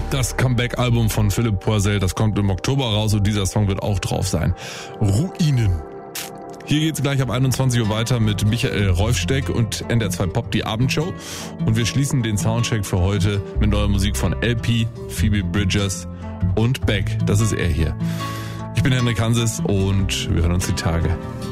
Das Comeback-Album von Philipp Poisel, das kommt im Oktober raus und dieser Song wird auch drauf sein. Ruinen. Hier geht's gleich ab 21 Uhr weiter mit Michael Rolfsteck und NDR 2 Pop, die Abendshow. Und wir schließen den Soundcheck für heute mit neuer Musik von LP, Phoebe Bridgers und Beck. Das ist er hier. Ich bin Henrik Hanses und wir hören uns die Tage.